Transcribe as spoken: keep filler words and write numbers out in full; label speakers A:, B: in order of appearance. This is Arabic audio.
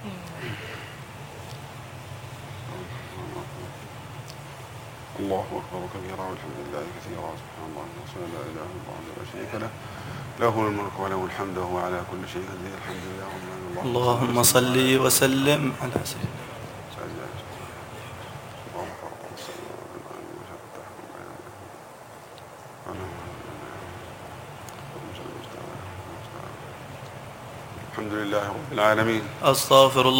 A: الله أكبر كبيرا والحمد لله كثيرا سبحان الله لا إله إلا الله لا شريك له له الملك وله الحمد وهو على كل شيء قدير الحمد لله رب العالمين.
B: اللهم صل وسلم على سيدنا
A: الحمد لله رب العالمين.
B: أستغفر الله.